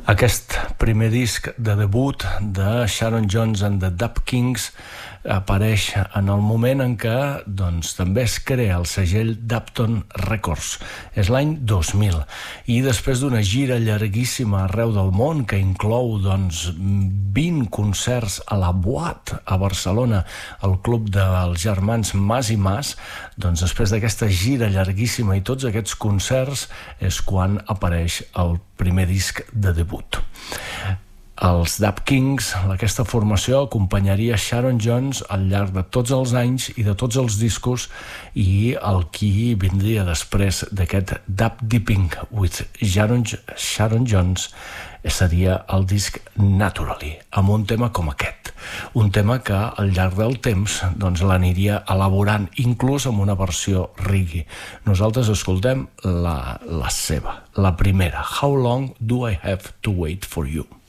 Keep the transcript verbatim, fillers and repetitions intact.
Aquest primer disc de debut de Sharon Jones and the Dap Kings apareix en el moment en què doncs, també es crea el segell Dapton Records. És l'any dos mil i després d'una gira llarguíssima arreu del món que inclou doncs, vint concerts a la Boat a Barcelona, al club dels germans Mas i Mas, doncs després d'aquesta gira llarguíssima i tots aquests concerts és quan apareix el primer disc de debut. Els Dap Kings, aquesta formació, acompanyaria Sharon Jones al llarg de tots els anys i de tots els discos, i el qui vindria després d'aquest Dap Dipping with Sharon, Sharon Jones seria el disc Naturally, amb un tema com aquest. Un tema que al llarg del temps doncs, l'aniria elaborant, inclús amb una versió reggae. Nosaltres escoltem la, la seva, la primera, How Long Do I Have to Wait for You?